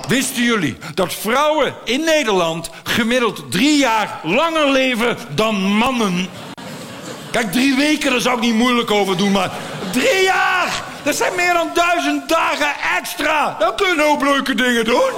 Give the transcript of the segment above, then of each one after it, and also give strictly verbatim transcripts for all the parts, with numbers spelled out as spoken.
Wisten jullie dat vrouwen in Nederland gemiddeld drie jaar langer leven dan mannen? Kijk, drie weken, daar zou ik niet moeilijk over doen, maar drie jaar! Dat zijn meer dan duizend dagen extra. Dan kun je een hoop leuke dingen doen.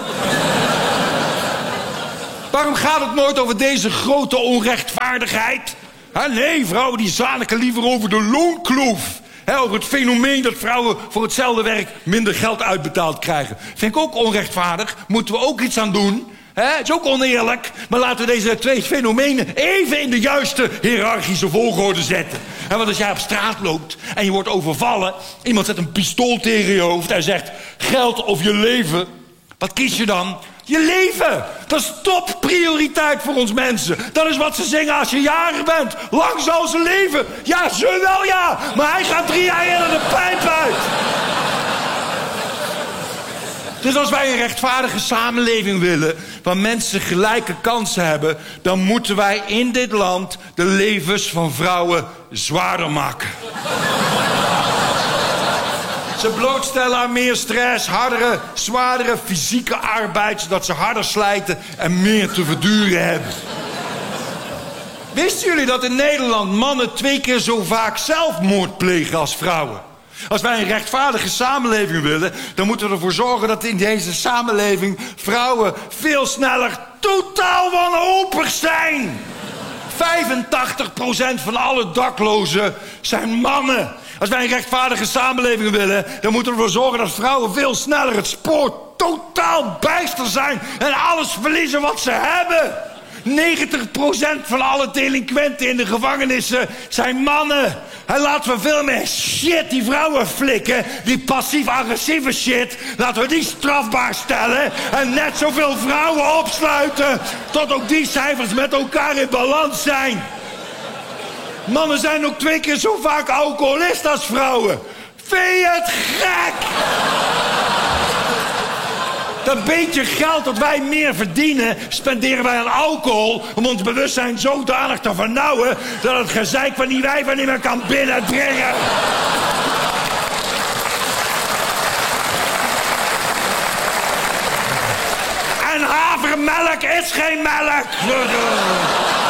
Waarom gaat het nooit over deze grote onrechtvaardigheid? Ha, nee, vrouwen die zaniken liever over de loonkloof. He, over het fenomeen dat vrouwen voor hetzelfde werk minder geld uitbetaald krijgen. Vind ik ook onrechtvaardig. Moeten we ook iets aan doen. Het is ook oneerlijk. Maar laten we deze twee fenomenen even in de juiste hiërarchische volgorde zetten. He, want als jij op straat loopt en je wordt overvallen, iemand zet een pistool tegen je hoofd en zegt geld of je leven. Wat kies je dan? Je leven! Dat is topprioriteit voor ons mensen. Dat is wat ze zingen als je jarig bent. Lang zal ze leven. Ja, ze wel ja. Maar hij gaat drie jaar eerder de pijp uit. Dus als wij een rechtvaardige samenleving willen, waar mensen gelijke kansen hebben, dan moeten wij in dit land de levens van vrouwen zwaarder maken. Ze blootstellen aan meer stress, hardere, zwaardere fysieke arbeid, zodat ze harder slijten en meer te verduren hebben. Wisten jullie dat in Nederland mannen twee keer zo vaak zelfmoord plegen als vrouwen? Als wij een rechtvaardige samenleving willen, dan moeten we ervoor zorgen dat in deze samenleving vrouwen veel sneller totaal wanhopig zijn. vijfentachtig procent van alle daklozen zijn mannen. Als wij een rechtvaardige samenleving willen, dan moeten we ervoor zorgen dat vrouwen veel sneller het spoor totaal bijster zijn en alles verliezen wat ze hebben. negentig procent van alle delinquenten in de gevangenissen zijn mannen. En laten we veel meer shit die vrouwen flikken, die passief-agressieve shit, laten we die strafbaar stellen en net zoveel vrouwen opsluiten tot ook die cijfers met elkaar in balans zijn. Mannen zijn ook twee keer zo vaak alcoholist als vrouwen. Vind je het gek? Dat beetje geld dat wij meer verdienen, spenderen wij aan alcohol om ons bewustzijn zodanig te vernauwen dat het gezeik van die wijven niet meer kan binnendringen. En havermelk is geen melk.